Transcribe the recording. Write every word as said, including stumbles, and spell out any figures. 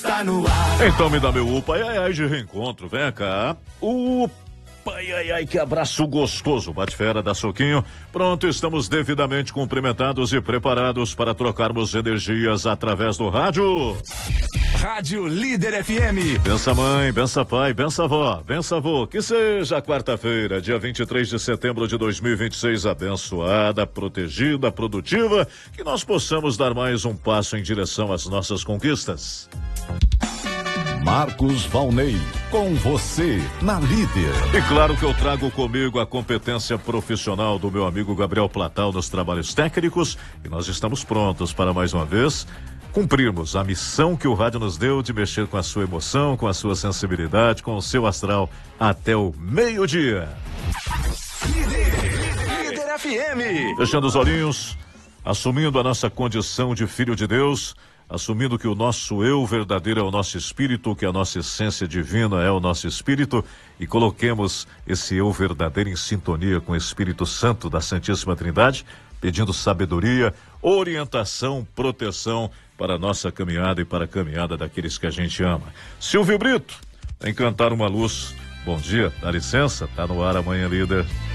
Tá no ar. Então me dá meu upa, ai, ai, ai de reencontro, vem cá. Upa, ai, ai, ai, que abraço gostoso, bate-fera da Soquinho. Pronto, estamos devidamente cumprimentados e preparados para trocarmos energias através do rádio. Rádio Líder F M. Bença mãe, bença pai, bença avó, bença avô. Que seja quarta-feira, dia vinte e três de setembro de dois mil e vinte e seis, abençoada, protegida, produtiva, que nós possamos dar mais um passo em direção às nossas conquistas. Marcos Valnei, com você na Líder. E claro que eu trago comigo a competência profissional do meu amigo Gabriel Platal nos trabalhos técnicos e nós estamos prontos para mais uma vez cumprirmos a missão que o rádio nos deu de mexer com a sua emoção, com a sua sensibilidade, com o seu astral até o meio-dia. Líder, Líder F M. Fechando os olhinhos, assumindo a nossa condição de filho de Deus, assumindo que o nosso eu verdadeiro é o nosso espírito, que a nossa essência divina é o nosso espírito, e coloquemos esse eu verdadeiro em sintonia com o Espírito Santo da Santíssima Trindade, pedindo sabedoria, orientação, proteção para a nossa caminhada e para a caminhada daqueles que a gente ama. Silvio Brito, vem cantar uma luz. Bom dia, dá licença, tá no ar amanhã, líder.